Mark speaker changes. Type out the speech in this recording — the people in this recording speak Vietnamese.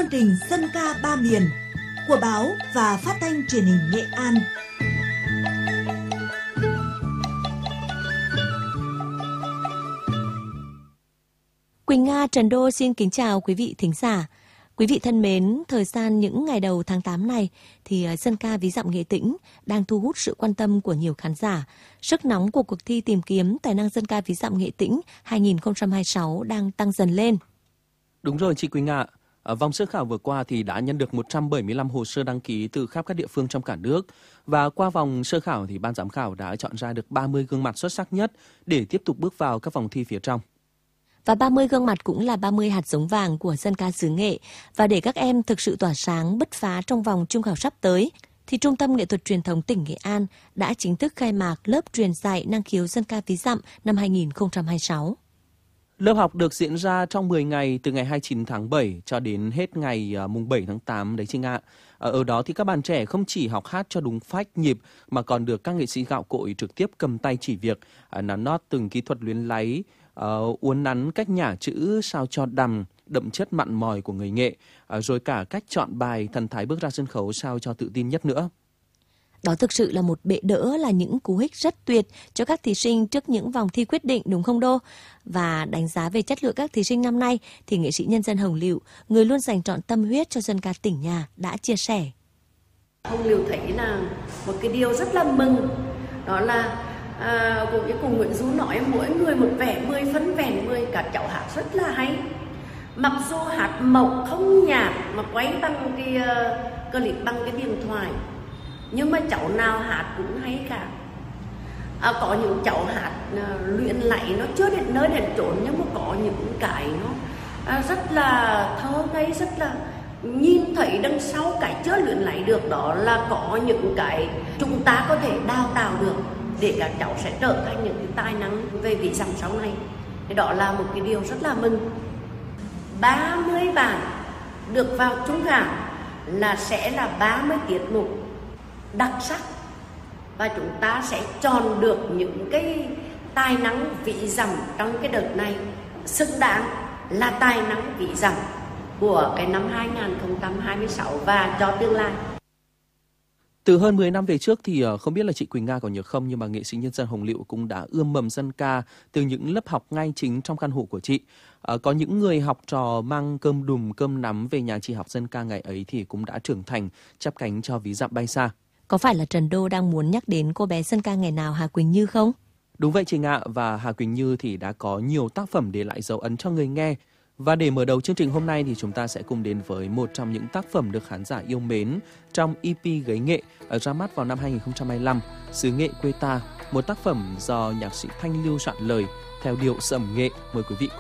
Speaker 1: chương trình Dân ca ba miền của báo và phát thanh truyền hình Nghệ An.
Speaker 2: Quỳnh Nga, Trần Đô xin kính chào quý vị thính giả. Quý vị thân mến, thời gian những ngày đầu tháng 8 này thì dân ca ví dặm Nghệ Tĩnh đang thu hút sự quan tâm của nhiều khán giả. Sức nóng của cuộc thi tìm kiếm tài năng dân ca ví dặm Nghệ Tĩnh 2026 đang tăng dần lên.
Speaker 3: Đúng rồi chị Quỳnh ạ. Vòng sơ khảo vừa qua thì đã nhận được 175 hồ sơ đăng ký từ khắp các địa phương trong cả nước. Và qua vòng sơ khảo thì ban giám khảo đã chọn ra được 30 gương mặt xuất sắc nhất để tiếp tục bước vào các vòng thi phía trong.
Speaker 2: Và 30 gương mặt cũng là 30 hạt giống vàng của dân ca xứ Nghệ. Và để các em thực sự tỏa sáng, bứt phá trong vòng chung khảo sắp tới, thì Trung tâm Nghệ thuật Truyền thống tỉnh Nghệ An đã chính thức khai mạc lớp truyền dạy năng khiếu dân ca ví dặm năm 2026.
Speaker 3: Lớp học được diễn ra trong 10 ngày từ ngày 29 tháng 7 cho đến hết ngày mùng 7 tháng 8 đấy chị ạ. Ở đó thì các bạn trẻ không chỉ học hát cho đúng phách nhịp mà còn được các nghệ sĩ gạo cội trực tiếp cầm tay chỉ việc, nắn nót từng kỹ thuật luyến láy, uốn nắn cách nhả chữ sao cho đậm chất mặn mòi của người Nghệ, rồi cả cách chọn bài thần thái bước ra sân khấu sao cho tự tin nhất nữa.
Speaker 2: Đó thực sự là một bệ đỡ, là những cú hích rất tuyệt cho các thí sinh trước những vòng thi quyết định, đúng không Đô? Và đánh giá về chất lượng các thí sinh năm nay thì nghệ sĩ nhân dân Hồng Lựu, người luôn dành trọn tâm huyết cho dân ca tỉnh nhà, đã chia sẻ.
Speaker 4: Hồng Lựu thấy là một cái điều rất là mừng, đó là cũng như cùng Nguyễn Du nói, mỗi người một vẻ, 10 phân vẹn 10, các cháu hát rất là hay. Mặc dù hát mộc không nhạc mà quay bằng cái clip bằng cái điện thoại, nhưng mà cháu nào hát cũng hay cả. Có những cháu hát luyện lạy nó chưa đến nơi đến chốn, nhưng mà có những cái nó rất là thơ ngây, rất là nhìn thấy đằng sau cái chưa luyện lạy được, đó là có những cái chúng ta có thể đào tạo được để các cháu sẽ trở thành những cái tài năng về ví dặm sau này. Thì đó là một cái điều rất là mừng. 30 bạn được vào trung khảo là sẽ là 30 tiết mục đặc sắc, và chúng ta sẽ chọn được những cái tài năng ví dặm trong cái đợt này xứng đáng là tài năng ví dặm của cái năm 2026 và cho tương lai.
Speaker 3: Từ hơn 10 năm về trước thì không biết là chị Quỳnh Nga có nhớ không, nhưng mà nghệ sĩ nhân dân Hồng Lựu cũng đã ươm mầm dân ca từ những lớp học ngay chính trong căn hộ của chị. Có những người học trò mang cơm đùm cơm nắm về nhà chị học dân ca ngày ấy thì cũng đã trưởng thành, chắp cánh cho ví dặm bay xa.
Speaker 2: Có phải là Trần Đô đang muốn nhắc đến cô bé dân ca ngày nào Hà Quỳnh Như không?
Speaker 3: Đúng vậy chị Nga, và Hà Quỳnh Như thì đã có nhiều tác phẩm để lại dấu ấn cho người nghe. Và để mở đầu chương trình hôm nay thì chúng ta sẽ cùng đến với một trong những tác phẩm được khán giả yêu mến trong EP Gấy Nghệ ra mắt vào năm 2025, Xứ Nghệ Quê Ta, một tác phẩm do nhạc sĩ Thanh Lưu soạn lời theo điệu sẩm Nghệ. Mời quý vị